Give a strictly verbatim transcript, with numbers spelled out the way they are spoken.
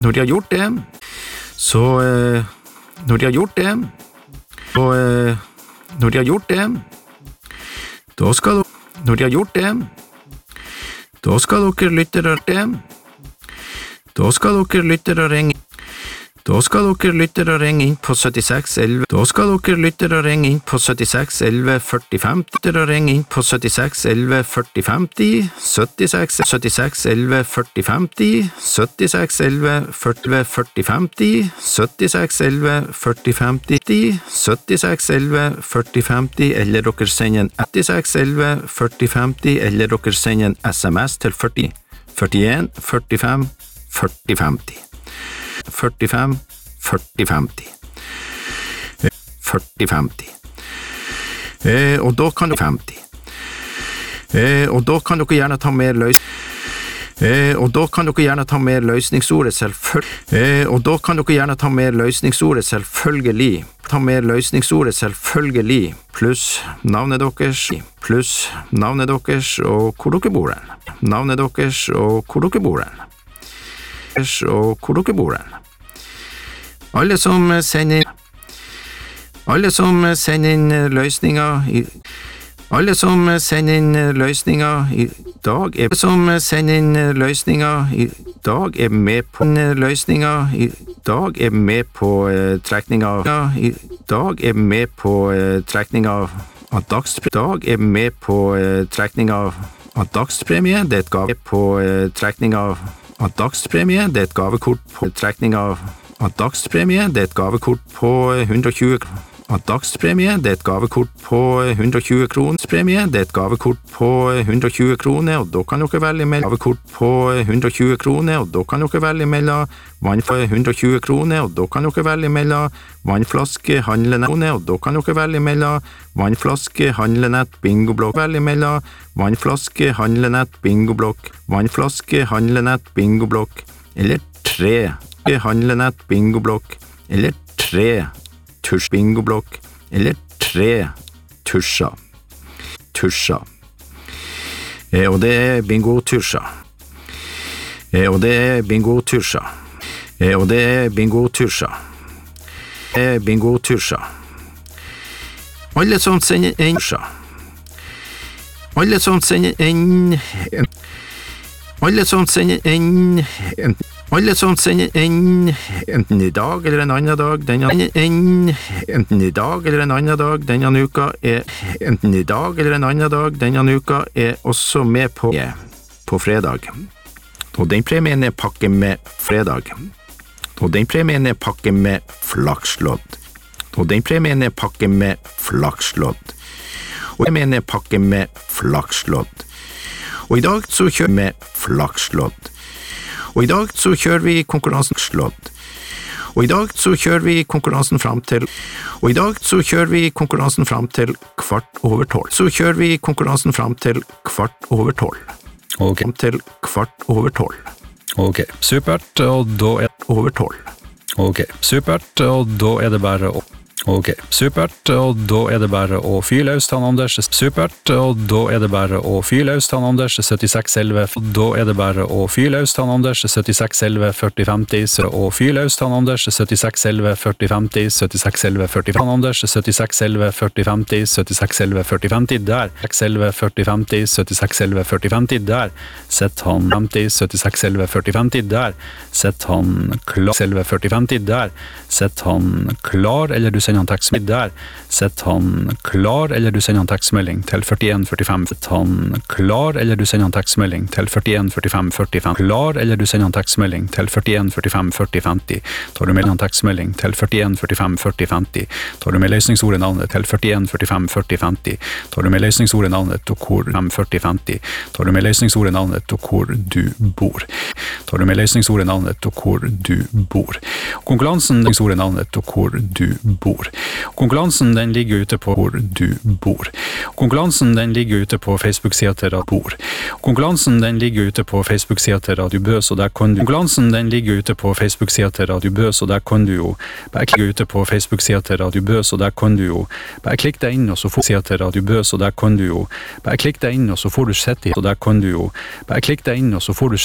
Når de har gjort det, så eh, Når de har gjort det, så eh, Når de har gjort det, da skal dere Når de har gjort det, da skal dere lyttere det. Da skal dere lyttere ringe Da skal dere lyttere ringe inn på syttiseks elleve Da skal dere lyttere ringe inn på syttiseks elleve førti femti Lyttere ringe inn på syttiseks elleve førti femti syttiseks syttiseks elleve førti femti syttiseks elleve førti femti syttiseks elleve førti femti syttiseks elleve førti femti eller dere sender en syttiseks elleve førti femti eller dere sender en sms til førti førtien førtifem førti femti førtifem førti femti førti femti eh, og da kan dere femti eh, og da kan dere gjerne ta mer løs eh, og da kan dere gjerne ta mer løsningsordet selvfølgelig eh, og da kan dere gjerne ta mer løsningsordet selvfølgelig ta mer løsningsordet selvfølgelig pluss navnet deres pluss navnet deres og hvor dere bor hen navnet deres og hvor dere bor hen og hvor dere bor hen. Alle som sender Alle som sender inn løsninger i Alle som sender inn løsninger i dag er som sender inn løsninger i dag er med på løsninger i dag er med på eh, trekning av i dag er med på eh, trekning av av dagspremie dag er med på eh, trekning av av dagspremie det er et gave på eh, trekning av av dagspremie, det er et gavekort på trekning av, av dagspremie, det er et gavekort på hundre og tjue av dagspremie, det er et gavekort på hundre og tjue kroner premie, det er et gavekort på hundre og tjue kroner, og da kan dere velge mellom gavekort på hundre og tjue kroner, og da kan dere velge mellom vann for hundre og tjue kroner, og da kan dere velge mellom vannflaske, handlenett, og da kan dere velge mellom vannflaske, handlenett, bingoblokk, velge mellom vannflaske, handlenett, bingoblokk, vannflaske, handlenett, bingoblokk, eller tre handlenett, bingoblokk, eller tre tusj, bingoblokk, eller tre tusjer, tusjer, eh, og det er bingo-tusjer, eh, og det er bingo-tusjer, eh, og det er bingo-tusjer, eh, bingo-tusjer, alle som sender inn alle som sender inn alle som sender inn alle som sender inn enten i dag eller en annen dag denne inn enten i dag eller en annen dag denne uka er enten i dag eller en annen dag denne uka er også med på på fredag og den premien er pakke med fredag og den premien er pakke med flakslodd og den premien er pakke med flakslodd og den premien er pakke med flakslodd og i dag så kjører vi med flakslodd og i dag så kjører vi konkurransen slodd og i dag så kjører vi konkurransen fram til og i dag så kjører vi konkurransen fram til kvart over tolv så kjører vi konkurransen fram til kvart over tolv ok til kvart over tolv ok, supert og da er over tolv ok, supert og da er det bare å Ok, supert, og da er det bare å fyle løs til Anders, supert, og da er det bare å fyle løs til Anders, syttiseks elleve, da er det bare å fyle løs til Anders, syttiseks elleve, førti femti, og fyle løs til Anders, syttiseks elleve, førti femti, syttiseks elleve, førti femti, Anders, syttiseks elleve, førti femti, syttiseks elleve, førti femti, der, syttiseks elleve, førti femti, syttiseks elleve, førti femti, der, sett han femti, syttiseks elleve, førti femti, der, sett han klar, elleve, førti femti, der, sett han klar, eller du sender han tekstmelding der, sett han klar, eller du sender han tekstmelding til førtien førtifem, sett han klar, eller du sender han tekstmelding til førtien førtifem førtifem, klar, eller du sender han tekstmelding til førtien førtifem førti femti, tar du med han tekstmelding til førtien førtifem førti femti, tar du med løsningsordet navnet til førtien førtifem førti femti, tar du med løsningsordet navnet og hvor førti femti, tar du med løsningsordet navnet og hvor du bor, tar du med løsningsordet navnet og hvor du bor, konkurransen løsningsordet navnet og hvor du bor, konkurransen den ligger ute på hvor du bor, konkurransen den ligger ute på Facebook-sida til Radio Bor, konkurransen den ligger ute på Facebook-sida til Radio Bøs, og der kan du, konkurransen den ligger ute på Facebook-sida til Radio Bøs, og der kan du jo bare klikke ute på Facebook-sida til Radio Bøs, og der kan du jo bare klikke deg inn, og så får du sida til Radio Bøs, og der kan du jo bare klikke deg inn, og så får du sett i, og der kan du jo bare klikke deg inn, og så får du